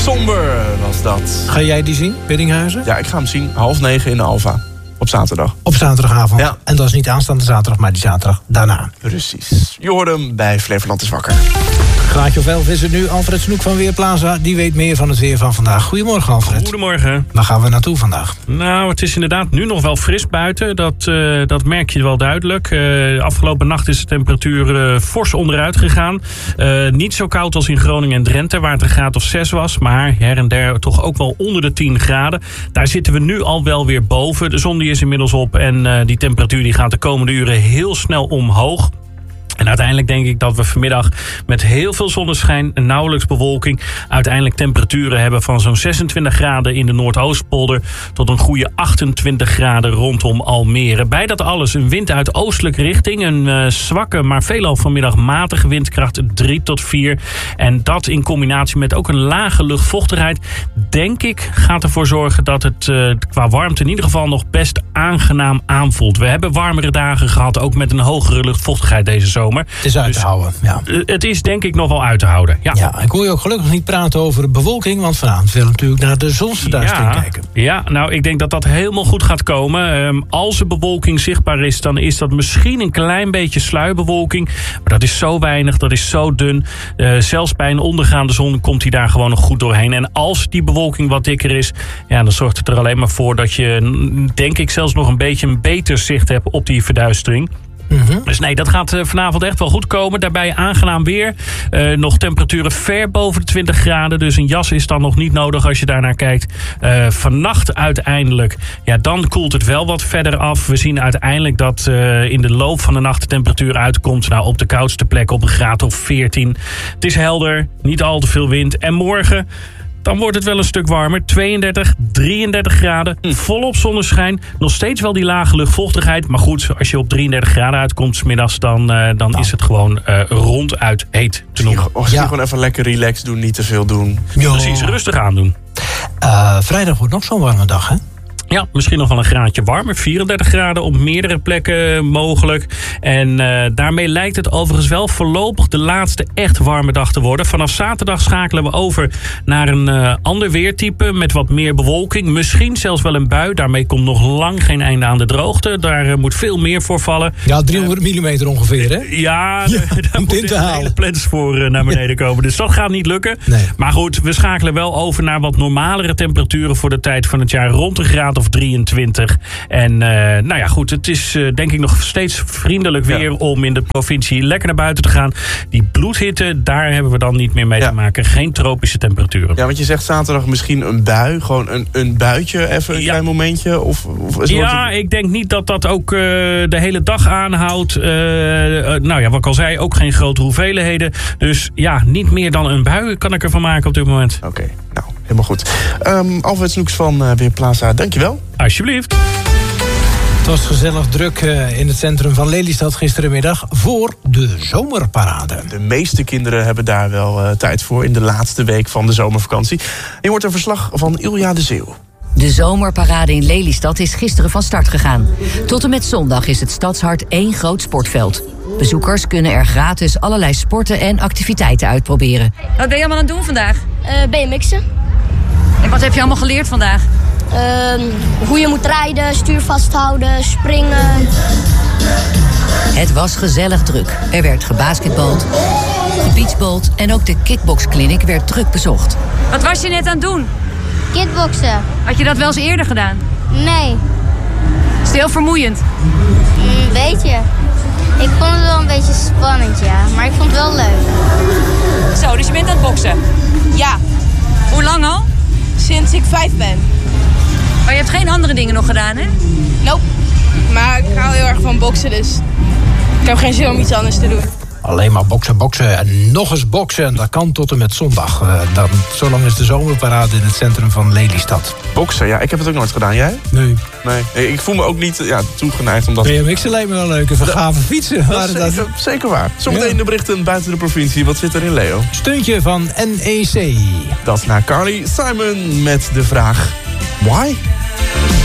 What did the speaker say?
Somber was dat. Ga jij die zien, Biddinghuizen? Ja, ik ga hem zien. 8:30 in de Alfa. Op zaterdag. Op zaterdagavond. Ja. En dat is niet aanstaande zaterdag, maar die zaterdag daarna. Precies. Je hoort hem bij Flevoland is wakker. Graadje of 11 is het nu. Alfred Snoek van Weerplaza, die weet meer van het weer van vandaag. Goedemorgen, Alfred. Goedemorgen. Waar gaan we naartoe vandaag? Nou, het is inderdaad nu nog wel fris buiten. Dat merk je wel duidelijk. Afgelopen nacht is de temperatuur fors onderuit gegaan. Niet zo koud als in Groningen en Drenthe, waar het een graad of 6 was. Maar her en der toch ook wel onder de 10 graden. Daar zitten we nu al wel weer boven. De zon die is inmiddels op en die temperatuur die gaat de komende uren heel snel omhoog. En uiteindelijk denk ik dat we vanmiddag met heel veel zonneschijn en nauwelijks bewolking uiteindelijk temperaturen hebben van zo'n 26 graden in de Noordoostpolder tot een goede 28 graden rondom Almere. Bij dat alles een wind uit oostelijke richting, een zwakke, maar veelal vanmiddag matige windkracht 3 tot 4. En dat in combinatie met ook een lage luchtvochtigheid, denk ik, gaat ervoor zorgen dat het qua warmte in ieder geval nog best aangenaam aanvoelt. We hebben warmere dagen gehad, ook met een hogere luchtvochtigheid deze zomer. Het is uit te houden, ja. Het is denk ik nog wel uit te houden, ja. Ja, ik hoor je ook gelukkig niet praten over bewolking, want vanavond willen we natuurlijk naar de zonsverduistering kijken. Ja, nou, ik denk dat dat helemaal goed gaat komen. Als er bewolking zichtbaar is, dan is dat misschien een klein beetje sluierbewolking. Maar dat is zo weinig, dat is zo dun. Zelfs bij een ondergaande zon komt hij daar gewoon nog goed doorheen. En als die bewolking wat dikker is, ja, dan zorgt het er alleen maar voor dat je, denk ik, zelfs nog een beetje een beter zicht hebt op die verduistering. Mm-hmm. Dus nee, dat gaat vanavond echt wel goed komen. Daarbij aangenaam weer. Nog temperaturen ver boven de 20 graden. Dus een jas is dan nog niet nodig als je daarnaar kijkt. Vannacht uiteindelijk, ja, dan koelt het wel wat verder af. We zien uiteindelijk dat in de loop van de nacht de temperatuur uitkomt. Nou, op de koudste plek op een graad of 14. Het is helder, niet al te veel wind. En morgen, dan wordt het wel een stuk warmer. 32, 33 graden. Volop zonneschijn. Nog steeds wel die lage luchtvochtigheid. Maar goed, als je op 33 graden uitkomt 's middags, dan is het gewoon ronduit heet te noemen. Gewoon even lekker relaxed doen, niet te veel doen. Jo. Precies, rustig aandoen. Vrijdag wordt nog zo'n warme dag, hè? Ja, misschien nog wel een graadje warmer. 34 graden op meerdere plekken mogelijk. En daarmee lijkt het overigens wel voorlopig de laatste echt warme dag te worden. Vanaf zaterdag schakelen we over naar een ander weertype met wat meer bewolking. Misschien zelfs wel een bui. Daarmee komt nog lang geen einde aan de droogte. Daar moet veel meer voor vallen. Ja, 300 millimeter ongeveer, hè? Ja, daar moeten hele plans voor naar beneden komen. Dus dat gaat niet lukken. Nee. Maar goed, we schakelen wel over naar wat normalere temperaturen voor de tijd van het jaar. Rond een graad of 23. En nou ja, goed, het is denk ik nog steeds vriendelijk weer om in de provincie lekker naar buiten te gaan. Die bloedhitte, daar hebben we dan niet meer mee te maken. Geen tropische temperaturen. Ja, want je zegt zaterdag misschien een bui. Gewoon een buitje, even een klein momentje. Ik denk niet dat dat ook de hele dag aanhoudt. Nou ja, wat ik al zei, ook geen grote hoeveelheden. Dus ja, niet meer dan een bui kan ik ervan maken op dit moment. Oké, nou, helemaal goed. Alfred Snoeks van Weerplaza, dankjewel. Alsjeblieft. Het was gezellig druk in het centrum van Lelystad gisterenmiddag voor de zomerparade. De meeste kinderen hebben daar wel tijd voor in de laatste week van de zomervakantie. Je hoort een verslag van Ilja de Zeeuw. De zomerparade in Lelystad is gisteren van start gegaan. Tot en met zondag is het stadshart één groot sportveld. Bezoekers kunnen er gratis allerlei sporten en activiteiten uitproberen. Wat ben je allemaal aan het doen vandaag? BMX'en. En wat heb je allemaal geleerd vandaag? Hoe je moet rijden, stuur vasthouden, springen. Het was gezellig druk. Er werd gebasketbald, gebeachbald en ook de kickboxclinic werd druk bezocht. Wat was je net aan het doen? Kickboksen. Had je dat wel eens eerder gedaan? Nee. Is het heel vermoeiend? Weet je. Ik vond het wel een beetje spannend, ja. Maar ik vond het wel leuk. Zo, dus je bent aan het boksen? Ja. Hoe lang al? Sinds ik 5 ben. Maar je hebt geen andere dingen nog gedaan, hè? Nope. Maar ik hou heel erg van boksen, dus ik heb geen zin om iets anders te doen. Alleen maar boksen en nog eens boksen. En dat kan tot en met zondag. Zolang is de zomerparade in het centrum van Lelystad. Boksen, ja, ik heb het ook nooit gedaan. Jij? Nee. Ik voel me ook niet toegeneigd. Omdat... BMX'en lijkt me wel leuk. Een gave fietsen. Zeker waar. Zometeen de berichten buiten de provincie. Wat zit er in, Leo? Steuntje van NEC. Dat naar Carly Simon met de vraag... Why?